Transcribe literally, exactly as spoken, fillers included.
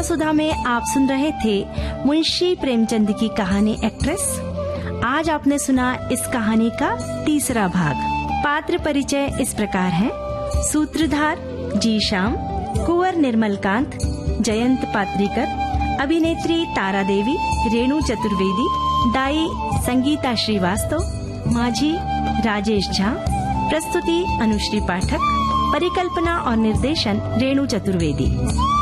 सुधा में आप सुन रहे थे मुंशी प्रेमचंद की कहानी एक्ट्रेस। आज आपने सुना इस कहानी का तीसरा भाग। पात्र परिचय इस प्रकार है। सूत्रधार जीशाम, कुंवर निर्मलकांत, जयंत पात्रीकर, अभिनेत्री तारा देवी, रेणु चतुर्वेदी, दाई संगीता श्रीवास्तव, माझी राजेश झा, प्रस्तुति अनुश्री पाठक, परिकल्पना और निर्देशन रेणु चतुर्वेदी।